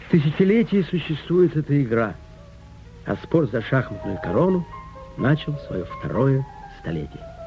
Тысячелетия существует эта игра, а спор за шахматную корону начал свое второе столетие.